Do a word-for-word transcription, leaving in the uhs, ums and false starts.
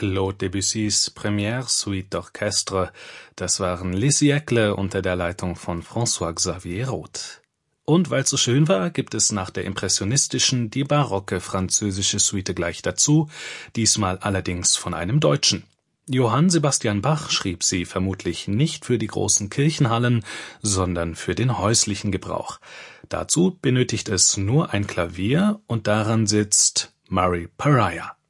Claude Debussys Première Suite d'Orchestre. Das waren Les Siècles unter der Leitung von François-Xavier Roth. Und weil's so schön war, gibt es nach der impressionistischen die barocke französische Suite gleich dazu, diesmal allerdings von einem Deutschen. Johann Sebastian Bach schrieb sie vermutlich nicht für die großen Kirchenhallen, sondern für den häuslichen Gebrauch. Dazu benötigt es nur ein Klavier und daran sitzt Murray Pariah.